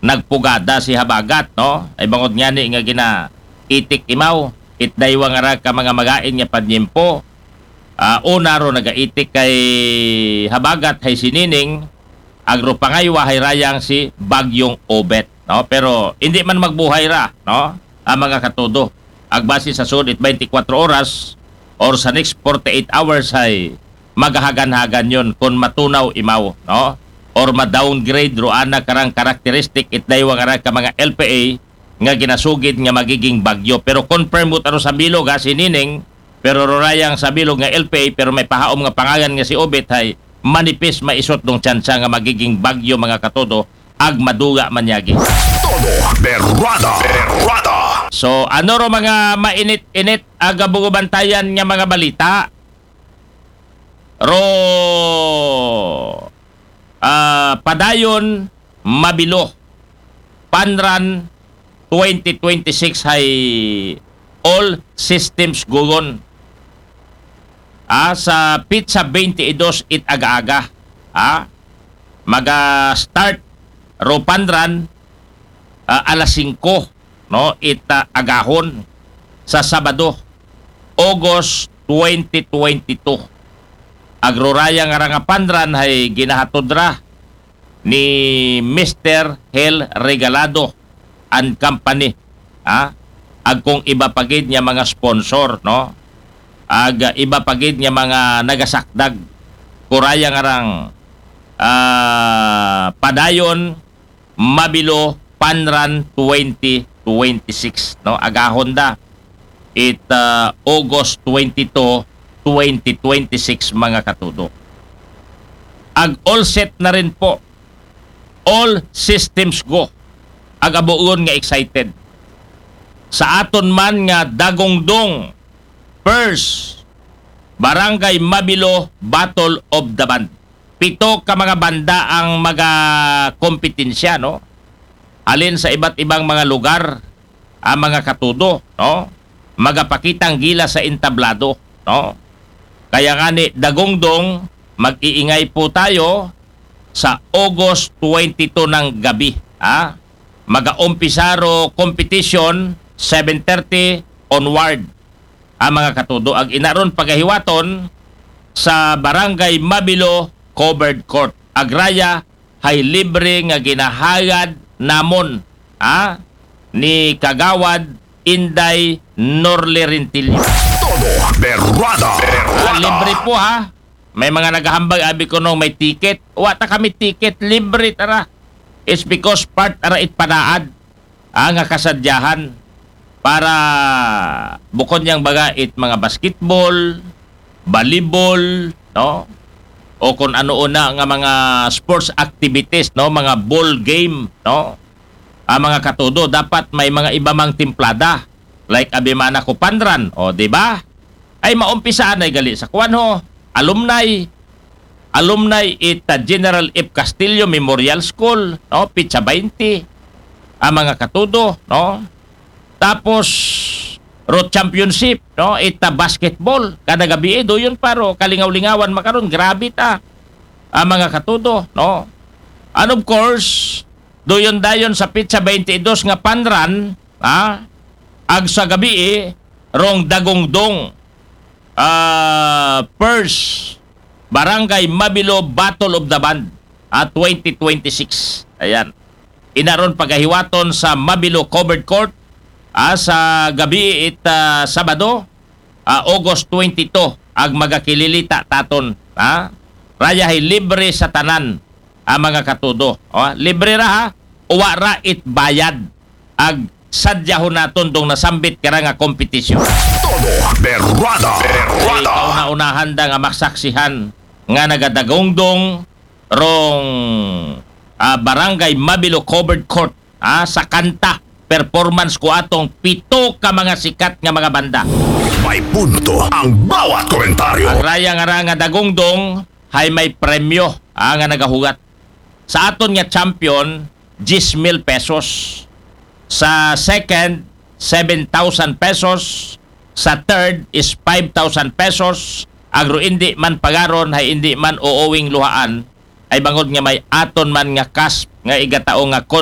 nagpugada si Habagat, no? Ay bangod nga ni nga gina itik imaw, itdaywa nga ra ka mga magain nga panyempo. Una ro nagaitik kay Habagat hay sinining, agro pangaywa hay rayang si Bagyong Obet, no? Pero hindi man magbuhay ra, no? Ang mga katudo. Agbase sa sudit 24 oras or sa next 48 hours ay magahagan-hagan yun kung matunaw imaw, no? Or ma-downgrade ro ana karang karakteristik itdaywa nga ra ka mga LPA nga ginasugid nga magiging bagyo. Pero confirm mo taro sa bilog ha, si Nining, pero rorayang sa bilog nga LPA, pero may pahaom nga pangalan nga si Obet hay manipis maisot dong tsansa nga magiging bagyo mga katodo ag maduga manyagi. Todo Berrada. So ano ro mga mainit-init aga bugubantayan nga mga balita? Ro padayon mabilo Panran 2026 hay all systems gugon. Sa Pizza 22 it aga-aga. Maga-start ro Panran alas 5, no? It agahon sa Sabado, August 2022. Agroraya nga Panran hay ginahatodra ni Mr. Hel Regalado and Company. Agkong iba pagid niya mga sponsor, no? Ag iba pagid niya mga nagasakdag. Kuraya nga padayon mabilo Panran 2026, no? Aga Honda it August 22, 2026 mga katudo. Ag all set na rin po. All systems go. Ag abuon nga excited. Sa aton man nga Dagongdong first Barangay Mabilo Battle of the Band. 7 ka mga banda ang kompetensya, no? Alin sa iba't ibang mga lugar ang mga katudo, no? Magapakitang gila sa entablado, no? Kaya nga ni Dagongdong, mag-iingay po tayo sa August 22 ng gabi. Mag-umpisaro competition 7:30 onward. Ang mga katudo, ag inaron pagahiwaton sa Barangay Mabilo Covered Court. Agraya hay libre nga ginahagad namon ni Kagawad Inday Norle Rentillo. Todo Berrada. Libre po May mga naghahambag abi ko nung may ticket. Wata kami ticket, libre tara. It's because part ara itpanaad nga kasadyahan para bukod niyang baga it mga basketball, volleyball, no? O kung ano una nga mga sports activities, no? Mga ball game, no? Mga katudo dapat may mga iba mang timplada like abimana ko Panran, o di ba? Ay maumpisaan ay gali sa kuwan ho. Alumni it General F. Castillo Memorial School, no? Pizza 20. Mga katudo, no? Tapos road championship, no? Ita basketball kada gabi do yun paro kalingaw-lingawan makaron grabe ta. Mga katudo, no? And of course, do yun dayon sa Pizza 22 nga Panran, ag sa gabi rong Dagongdong first Barangay Mabilo Battle of the Band 2026. Ayan. Inaron pagahiwaton sa Mabilo Covered Court sa gabi Sabado, August 22 ag magakililita taton. Raya hay libre sa tanan mga katudo. Libre ra uwa ra it bayad ag sadyahon naton dong nasambit kara nga kompetisyon. Todo Berrada. Kauna-unahan da nga maksaksihan nga nagadagongdong rong Barangay Mabilo Covered Court sa kanta performance ko atong 7 ka mga sikat nga mga banda. May punto ang bawat komentaryo. Ang raya nga Dagongdong hay may premyo nga nagahugat. Sa aton nga champion 10,000 pesos. Sa second 7,000 pesos. Sa third is 5,000 pesos. Agro hindi man pagaron hay hindi man uuwing luhaan ay bangod nga may aton man nga cash nga igatao nga